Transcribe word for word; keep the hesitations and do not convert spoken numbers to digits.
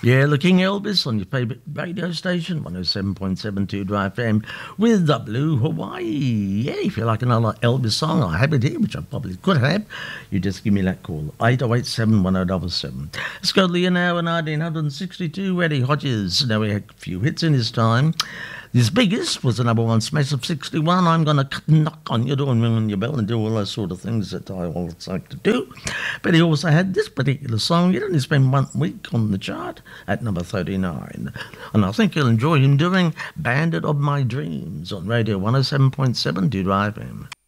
Yeah, the King Elvis on your favourite radio station, one oh seven point seven two Drive F M with the Blue Hawaii. Yeah, if you like another Elvis song, I have it here, which I probably could have. You just give me that call, eight oh eight seven, one oh seven seven. Let's go to the now in nineteen sixty-two, Eddie Hodges. Now, we had a few hits in his time. His biggest was the number one smash of sixty-one, I'm Gonna Knock on Your Door and Ring on Your Bell, and do all those sort of things that I always like to do. But he also had this particular song. It only spent one week on the chart at number thirty-nine. And I think you'll enjoy him doing Bandit of My Dreams on Radio one oh seven point seven Drive F M.